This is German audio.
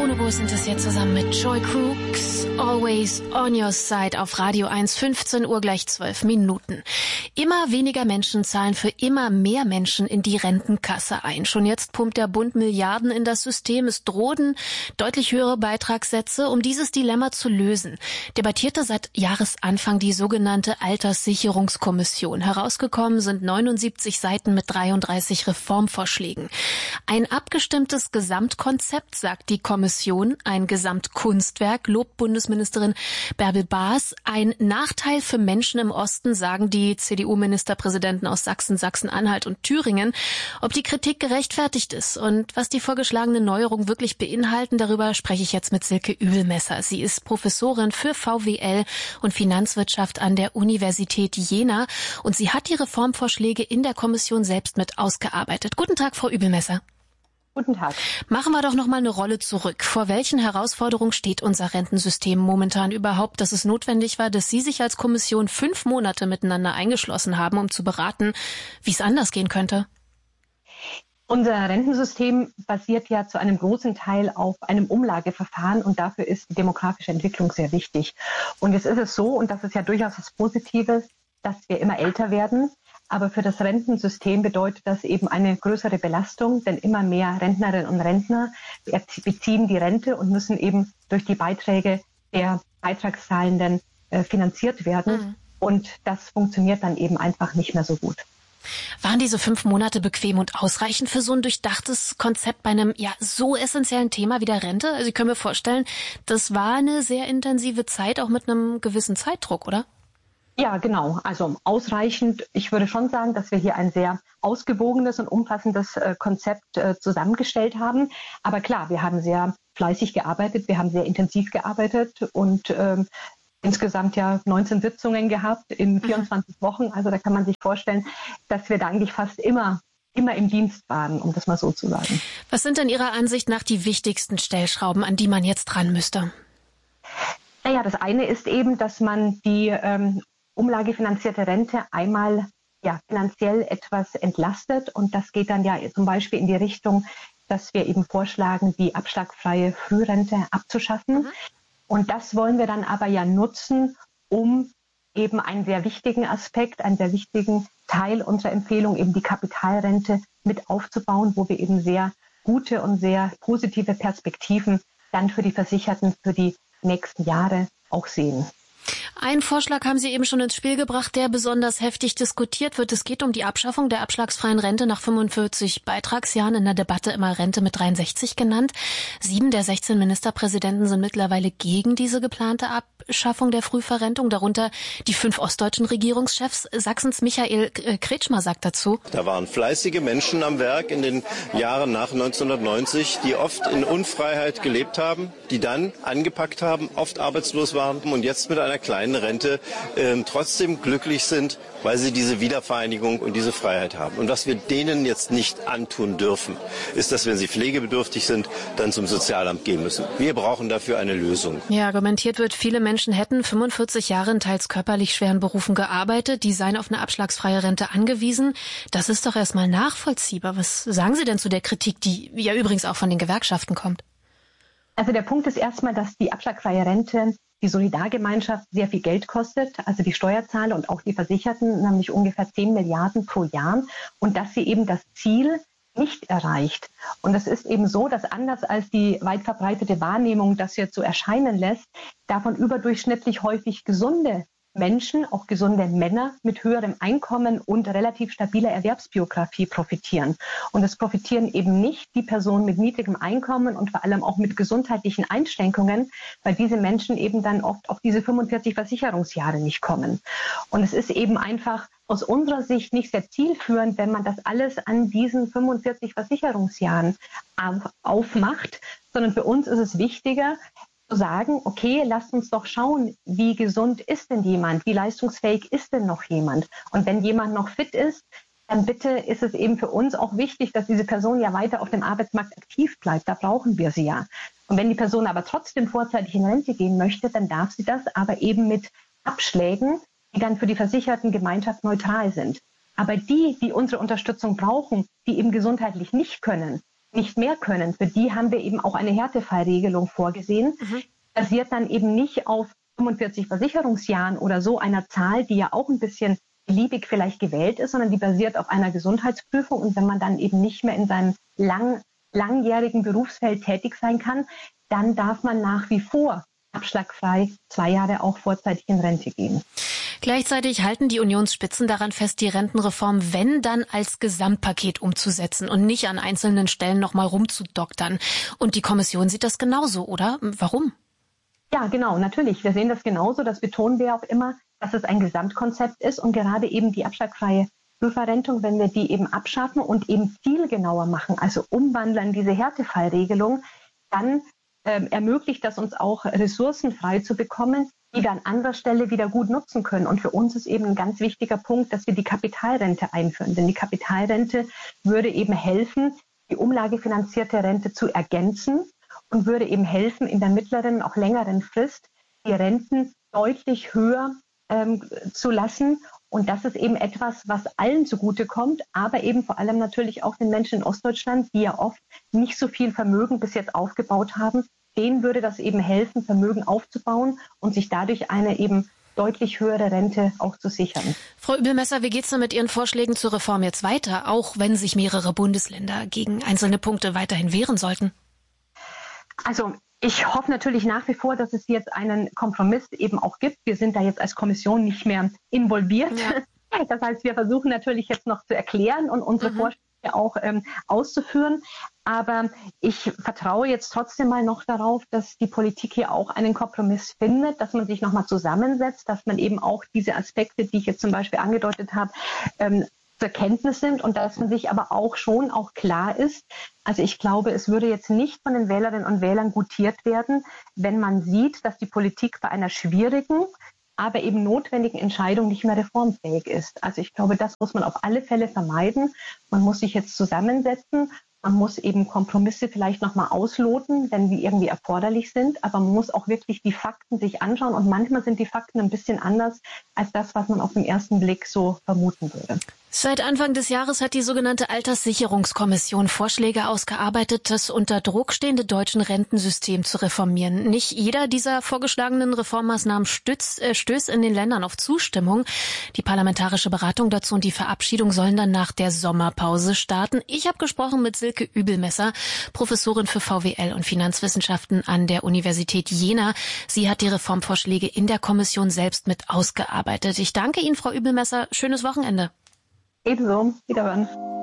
Bonobo sind es hier zusammen mit Joy Crooks. Always on your side auf Radio 1, 15 Uhr gleich 12 Minuten. Immer weniger Menschen zahlen für immer mehr Menschen in die Rentenkasse ein. Schon jetzt pumpt der Bund Milliarden in das System. Es drohen deutlich höhere Beitragssätze. Um dieses Dilemma zu lösen, debattierte seit Jahresanfang die sogenannte Alterssicherungskommission. Herausgekommen sind 79 Seiten mit 33 Reformvorschlägen. Ein abgestimmtes Gesamtkonzept, sagt die Kommission, ein Gesamtkunstwerk, lobt Bundesministerin Bärbel Baas. Ein Nachteil für Menschen im Osten, sagen die CDU-Ministerpräsidenten aus Sachsen, Sachsen-Anhalt und Thüringen. Ob die Kritik gerechtfertigt ist und was die vorgeschlagenen Neuerungen wirklich beinhalten, darüber spreche ich jetzt mit Silke Übelmesser. Sie ist Professorin für VWL und Finanzwirtschaft an der Universität Jena und sie hat die Reformvorschläge in der Kommission selbst mit ausgearbeitet. Guten Tag, Frau Übelmesser. Guten Tag. Machen wir doch noch mal eine Rolle zurück. Vor welchen Herausforderungen steht unser Rentensystem momentan überhaupt, dass es notwendig war, dass Sie sich als Kommission 5 Monate miteinander eingeschlossen haben, um zu beraten, wie es anders gehen könnte? Unser Rentensystem basiert ja zu einem großen Teil auf einem Umlageverfahren und dafür ist die demografische Entwicklung sehr wichtig. Und jetzt ist es so, und das ist ja durchaus was Positives, dass wir immer älter werden. Aber für das Rentensystem bedeutet das eben eine größere Belastung, denn immer mehr Rentnerinnen und Rentner beziehen die Rente und müssen eben durch die Beiträge der Beitragszahlenden finanziert werden. Mhm. Und das funktioniert dann eben einfach nicht mehr so gut. Waren diese 5 Monate bequem und ausreichend für so ein durchdachtes Konzept bei einem so essentiellen Thema wie der Rente? Also ich kann mir vorstellen, das war eine sehr intensive Zeit, auch mit einem gewissen Zeitdruck, oder? Ja, genau. Also ausreichend. Ich würde schon sagen, dass wir hier ein sehr ausgewogenes und umfassendes Konzept zusammengestellt haben. Aber klar, wir haben sehr fleißig gearbeitet, wir haben sehr intensiv gearbeitet und insgesamt ja 19 Sitzungen gehabt in 24 Wochen. Also da kann man sich vorstellen, dass wir da eigentlich fast immer im Dienst waren, um das mal so zu sagen. Was sind denn Ihrer Ansicht nach die wichtigsten Stellschrauben, an die man jetzt dran müsste? Naja, das eine ist eben, dass man die umlagefinanzierte Rente einmal finanziell etwas entlastet. Und das geht dann ja zum Beispiel in die Richtung, dass wir eben vorschlagen, die abschlagfreie Frührente abzuschaffen. Mhm. Und das wollen wir dann aber ja nutzen, um eben einen sehr wichtigen Aspekt, einen sehr wichtigen Teil unserer Empfehlung, eben die Kapitalrente mit aufzubauen, wo wir eben sehr gute und sehr positive Perspektiven dann für die Versicherten für die nächsten Jahre auch sehen. Einen Vorschlag haben Sie eben schon ins Spiel gebracht, der besonders heftig diskutiert wird. Es geht um die Abschaffung der abschlagsfreien Rente nach 45 Beitragsjahren, in der Debatte immer Rente mit 63 genannt. 7 der 16 Ministerpräsidenten sind mittlerweile gegen diese geplante Abschaffung der Frühverrentung, darunter die 5 ostdeutschen Regierungschefs. Sachsens Michael Kretschmer sagt dazu: Da waren fleißige Menschen am Werk in den Jahren nach 1990, die oft in Unfreiheit gelebt haben, die dann angepackt haben, oft arbeitslos waren und jetzt mit einer kleinen Rente trotzdem glücklich sind, weil sie diese Wiedervereinigung und diese Freiheit haben. Und was wir denen jetzt nicht antun dürfen, ist, dass wenn sie pflegebedürftig sind, dann zum Sozialamt gehen müssen. Wir brauchen dafür eine Lösung. Ja, argumentiert wird, viele Menschen hätten 45 Jahre in teils körperlich schweren Berufen gearbeitet, die seien auf eine abschlagsfreie Rente angewiesen. Das ist doch erstmal nachvollziehbar. Was sagen Sie denn zu der Kritik, die ja übrigens auch von den Gewerkschaften kommt? Also der Punkt ist erstmal, dass die abschlagfreie Rente die Solidargemeinschaft sehr viel Geld kostet, also die Steuerzahler und auch die Versicherten, nämlich ungefähr 10 Milliarden pro Jahr, und dass sie eben das Ziel nicht erreicht. Und es ist eben so, dass anders als die weit verbreitete Wahrnehmung das jetzt so erscheinen lässt, davon überdurchschnittlich häufig gesunde Menschen, auch gesunde Männer mit höherem Einkommen und relativ stabiler Erwerbsbiografie profitieren. Und es profitieren eben nicht die Personen mit niedrigem Einkommen und vor allem auch mit gesundheitlichen Einschränkungen, weil diese Menschen eben dann oft auf diese 45 Versicherungsjahre nicht kommen. Und es ist eben einfach aus unserer Sicht nicht sehr zielführend, wenn man das alles an diesen 45 Versicherungsjahren aufmacht, sondern für uns ist es wichtiger, zu sagen, okay, lasst uns doch schauen, wie gesund ist denn jemand, wie leistungsfähig ist denn noch jemand? Und wenn jemand noch fit ist, dann bitte ist es eben für uns auch wichtig, dass diese Person ja weiter auf dem Arbeitsmarkt aktiv bleibt. Da brauchen wir sie ja. Und wenn die Person aber trotzdem vorzeitig in Rente gehen möchte, dann darf sie das, aber eben mit Abschlägen, die dann für die versicherten Gemeinschaft neutral sind. Aber die unsere Unterstützung brauchen, die eben gesundheitlich nicht können, nicht mehr können, für die haben wir eben auch eine Härtefallregelung vorgesehen. Basiert dann eben nicht auf 45 Versicherungsjahren oder so einer Zahl, die ja auch ein bisschen beliebig vielleicht gewählt ist, sondern die basiert auf einer Gesundheitsprüfung. Und wenn man dann eben nicht mehr in seinem langjährigen Berufsfeld tätig sein kann, dann darf man nach wie vor abschlagfrei 2 Jahre auch vorzeitig in Rente gehen. Gleichzeitig halten die Unionsspitzen daran fest, die Rentenreform, wenn dann, als Gesamtpaket umzusetzen und nicht an einzelnen Stellen nochmal rumzudoktern. Und die Kommission sieht das genauso, oder? Warum? Ja, genau, natürlich. Wir sehen das genauso. Das betonen wir auch immer, dass es ein Gesamtkonzept ist und gerade eben die abschlagfreie Frühverrentung, wenn wir die eben abschaffen und eben zielgenauer machen, also umwandeln diese Härtefallregelung, dann ermöglicht das uns auch Ressourcen frei zu bekommen, die wir an anderer Stelle wieder gut nutzen können. Und für uns ist eben ein ganz wichtiger Punkt, dass wir die Kapitalrente einführen. Denn die Kapitalrente würde eben helfen, die umlagefinanzierte Rente zu ergänzen und würde eben helfen, in der mittleren, auch längeren Frist die Renten deutlich höher zu lassen. Und das ist eben etwas, was allen zugutekommt, aber eben vor allem natürlich auch den Menschen in Ostdeutschland, die ja oft nicht so viel Vermögen bis jetzt aufgebaut haben. Denen würde das eben helfen, Vermögen aufzubauen und sich dadurch eine eben deutlich höhere Rente auch zu sichern. Frau Übelmesser, wie geht's denn mit Ihren Vorschlägen zur Reform jetzt weiter, auch wenn sich mehrere Bundesländer gegen einzelne Punkte weiterhin wehren sollten? Also ich hoffe natürlich nach wie vor, dass es jetzt einen Kompromiss eben auch gibt. Wir sind da jetzt als Kommission nicht mehr involviert. Ja. Das heißt, wir versuchen natürlich jetzt noch zu erklären und unsere Vorschläge auch auszuführen. Aber ich vertraue jetzt trotzdem mal noch darauf, dass die Politik hier auch einen Kompromiss findet, dass man sich nochmal zusammensetzt, dass man eben auch diese Aspekte, die ich jetzt zum Beispiel angedeutet habe, zur Kenntnis nimmt und dass man sich aber auch schon auch klar ist. Also ich glaube, es würde jetzt nicht von den Wählerinnen und Wählern gutiert werden, wenn man sieht, dass die Politik bei einer schwierigen, aber eben notwendigen Entscheidung nicht mehr reformfähig ist. Also ich glaube, das muss man auf alle Fälle vermeiden. Man muss sich jetzt zusammensetzen. Man muss eben Kompromisse vielleicht nochmal ausloten, wenn die irgendwie erforderlich sind. Aber man muss auch wirklich die Fakten sich anschauen. Und manchmal sind die Fakten ein bisschen anders als das, was man auf den ersten Blick so vermuten würde. Seit Anfang des Jahres hat die sogenannte Alterssicherungskommission Vorschläge ausgearbeitet, das unter Druck stehende deutsche Rentensystem zu reformieren. Nicht jeder dieser vorgeschlagenen Reformmaßnahmen stößt in den Ländern auf Zustimmung. Die parlamentarische Beratung dazu und die Verabschiedung sollen dann nach der Sommerpause starten. Ich habe gesprochen mit Silke Übelmesser, Professorin für VWL und Finanzwissenschaften an der Universität Jena. Sie hat die Reformvorschläge in der Kommission selbst mit ausgearbeitet. Ich danke Ihnen, Frau Übelmesser. Schönes Wochenende. Ebenso. Wiederhören.